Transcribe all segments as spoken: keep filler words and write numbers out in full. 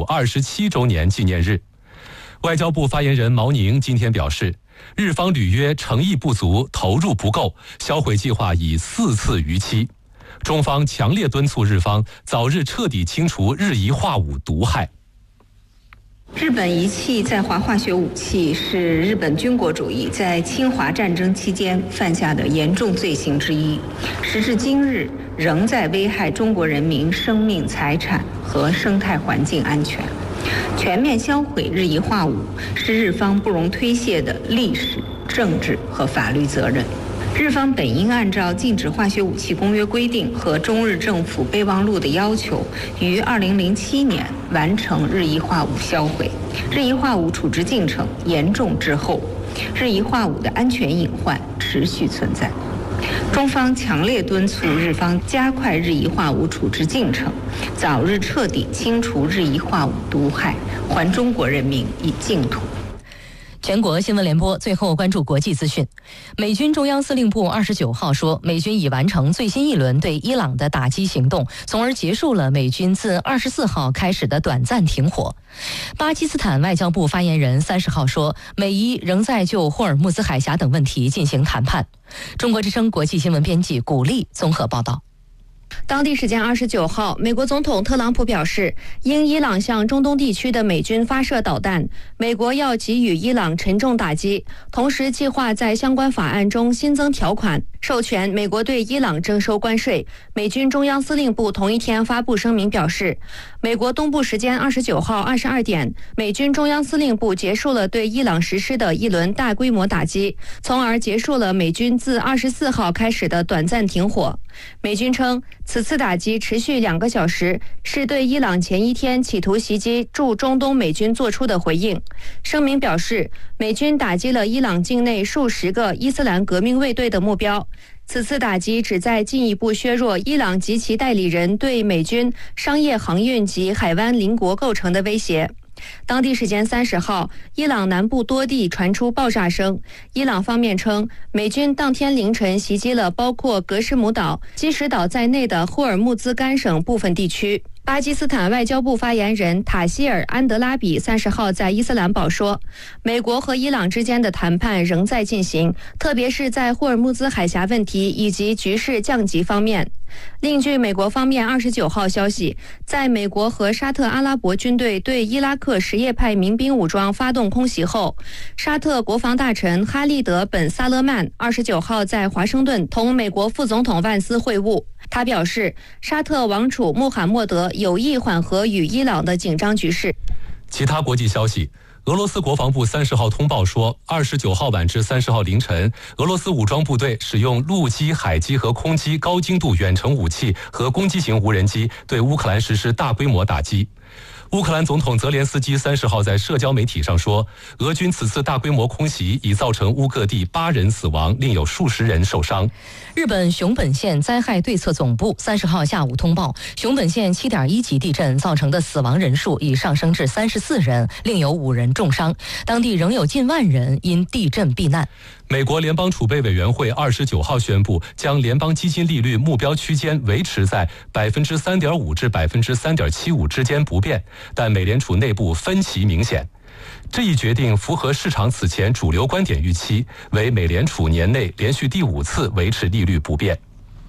二十七周年纪念日。外交部发言人毛宁今天表示，日方履约诚意不足，投入不够，销毁计划已四次逾期。中方强烈敦促日方早日彻底清除日夷化武毒害。 日本遗弃在华化学武器是日本军国主义在侵华战争期间犯下的严重罪行之一，时至今日仍在危害中国人民生命、财产和生态环境安全。全面销毁日夷化武是日方不容推卸的历史、政治和法律责任。日方本应按照禁止化学武器公约规定和中日政府备忘录的要求，于二零零七年完成日夷化武销毁。日夷化武处置进程严重滞后，日夷化武的安全隐患持续存在。中方强烈敦促日方加快日夷化武处置进程，早日彻底清除日夷化武毒害，还中国人民以净土。 全国新闻联播最后关注国际资讯。美军中央司令部二十九号说，美军已完成最新一轮对伊朗的打击行动，从而结束了美军自二十四号开始的短暂停火。巴基斯坦外交部发言人三十号说，美伊仍在就霍尔木兹海峡等问题进行谈判。中国之声国际新闻编辑古丽综合报道。 当地时间二十九号，美国总统特朗普表示，因伊朗向中东地区的美军发射导弹，美国要给予伊朗沉重打击，同时计划在相关法案中新增条款，授权美国对伊朗征收关税。美军中央司令部同一天发布声明表示，美国东部时间二十九号二十二点，美军中央司令部结束了对伊朗实施的一轮大规模打击，从而结束了美军自二十四号开始的短暂停火。美军称，此次打击持续两个小时，是对伊朗前一天企图袭击驻中东美军做出的回应。声明表示，美军打击了伊朗境内数十个伊斯兰革命卫队的目标。此次打击旨在进一步削弱伊朗及其代理人对美军商业航运及海湾邻国构成的威胁。当地时间三十号，伊朗南部多地传出爆炸声。伊朗方面称，美军当天凌晨袭击了包括格什姆岛、基什岛在内的霍尔木兹干省部分地区。巴基斯坦外交部发言人塔希尔·安德拉比三十号在伊斯兰堡说，美国和伊朗之间的谈判仍在进行，特别是在霍尔木兹海峡问题以及局势降级方面。另据美国方面二十九号消息，在美国和沙特阿拉伯军队对伊拉克什叶派民兵武装发动空袭后，沙特国防大臣哈利德·本·萨勒曼二十九号在华盛顿同美国副总统万斯会晤。他表示，沙特王储穆罕默德有意缓和与伊朗的紧张局势。 其他国际消息，俄罗斯国防部三十号通报说，二十九号晚至三十号凌晨，俄罗斯武装部队使用陆基、海基和空基高精度远程武器和攻击型无人机对乌克兰实施大规模打击。乌克兰总统泽连斯基三十号在社交媒体上说，俄军此次大规模空袭已造成乌各地八人死亡，另有数十人受伤。 日本熊本县灾害对策总部三十号下午通报，熊本县七点一级地震造成的死亡人数已上升至三十四人，另有五人重伤，当地仍有近万人因地震避难。 美国联邦储备委员会二十九号宣布，将联邦基金利率目标区间维持在百分之三点五至百分之三点七五之间不变，但美联储内部分歧明显。这一决定符合市场此前主流观点预期，为美联储年内连续第五次维持利率不变。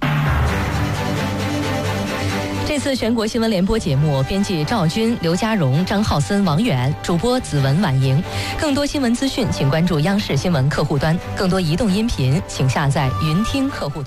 这次全国新闻联播节目，编辑赵军、刘家荣、张浩森、王远，主播子文、婉莹。更多新闻资讯，请关注央视新闻客户端；更多移动音频，请下载云听客户端。